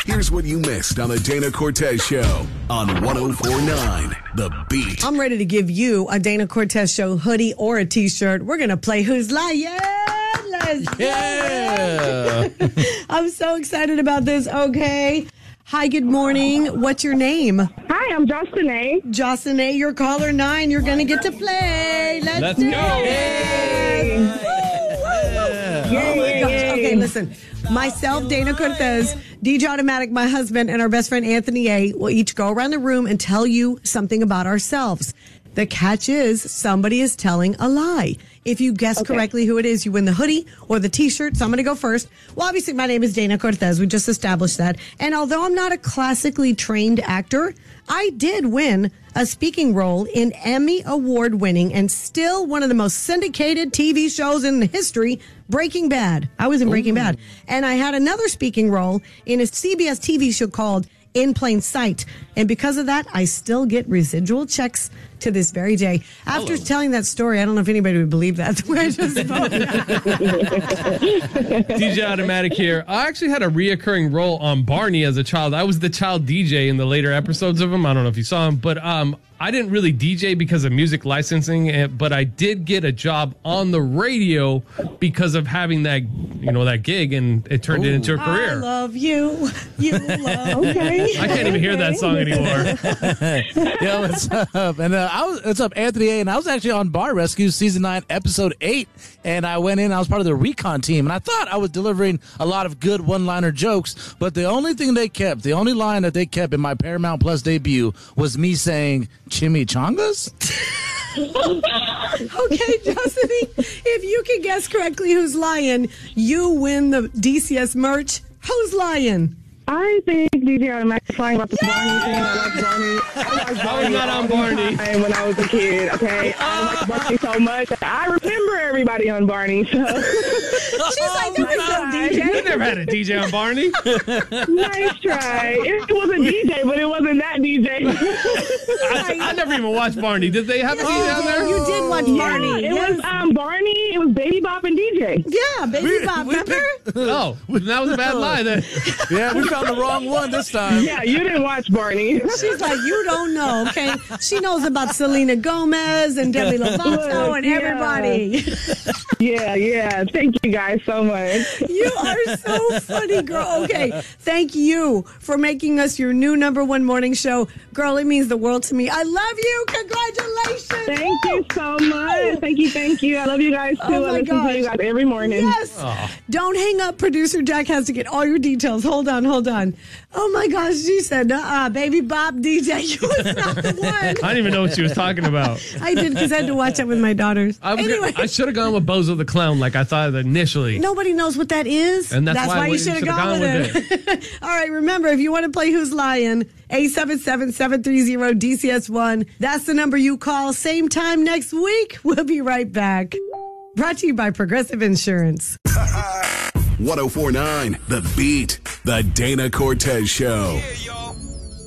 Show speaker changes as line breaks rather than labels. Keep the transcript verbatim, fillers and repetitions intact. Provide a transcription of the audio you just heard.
Here's what you missed on the Dana Cortez Show on one oh four point nine The Beat.
I'm ready to give you a Dana Cortez Show hoodie or a t-shirt. We're going to play Who's Lying? Let's
Yeah.
I'm so excited about this. Okay. Hi, good morning. What's your name?
Hi, I'm Justin A.
Justin A, you're caller nine. You're going to get to play. Let's,
Let's
do
go.
it. Oh my gosh. Okay, listen. Myself, Dana Cortez, D J Automatic, my husband, and our best friend Anthony A will each go around the room and tell you something about ourselves. The catch is somebody is telling a lie. If you guess
Okay.
correctly who it is, you win the hoodie or the t-shirt. So I'm going to go first. Well, obviously, my name is Dana Cortez. We just established that. And although I'm not a classically trained actor, I did win a speaking role in Emmy Award-winning and still one of the most syndicated T V shows in history, Breaking Bad. I was in Breaking
Ooh.
Bad. And I had another speaking role in a C B S T V show called In Plain Sight. And because of that, I still get residual checks to this very day. After
Hello.
telling that story, I don't know if anybody would believe that. The way I just spoke.
D J Automatic here. I actually had a reoccurring role on Barney as a child. I was the child D J in the later episodes of him. I don't know if you saw him, but um, I didn't really D J because of music licensing, eh, but I did get a job on the radio because of having that, you know, that gig, and it turned it into a
I
career.
love you. You love
Okay.
me.
I can't even hear that song anymore.
Yo, what's up? And uh, I was, what's up, Anthony A. And I was actually on Bar Rescue season nine, episode eight. And I went in, I was part of the recon team. And I thought I was delivering a lot of good one-liner jokes. But the only thing they kept, the only line that they kept in my Paramount Plus debut was me saying, chimichangas?
Okay, Justin, if you can guess correctly who's lying, you win the D C S merch. Who's lying?
I think D J Automatic flying about the Barney thing. I like Barney. I watched
I
Barney
was not on
all the
Barney.
time when I was a kid. Okay, I like Barney so much. I remember everybody on Barney. So
She's like, there was no D
I
J.
never had a D J on Barney.
nice try. It was a D J, but it wasn't that D J.
I, I never even watched Barney. Did they have a D J on there?
You did watch
Yeah,
Barney.
it
Yes.
was um Barney. It was Baby Bop and D J.
Yeah, Baby Bob, remember?
Oh, that was a bad lie then.
Yeah, we found the wrong one this time.
Yeah, you didn't watch Barney.
She's like, you don't know, okay? She knows about Selena Gomez and Demi Lovato and
Yeah.
everybody.
yeah, yeah. Thank you guys so much.
You are so funny, girl. Okay, thank you for making us your new number one morning show. Girl, it means the world to me. I love you. Congratulations.
Thank you so much. Thank you, thank you. I love you guys too.
Oh, my
I listen
gosh.
to you guys every morning.
Yes. Don't hang up. Producer Jack has to get all your details. Hold on, hold on. Oh my gosh, she said, uh-uh, Baby Bob D J. You was not the one.
I didn't even know what she was talking about.
I did because I had to watch it with my daughters.
I, was
anyway,
gonna, I should have gone with Bozo the Clown like I thought initially.
nobody knows what that is.
And that's why
why
we
you should have
should've
gone,
gone
with
with
it. All right, remember, if you want to play Who's Lying, eight seven seven, seven three zero, D C S one. That's the number you call. Same time next week. We'll be right back. Brought to you by Progressive Insurance.
one oh four point nine The Beat. The Dana Cortez Show.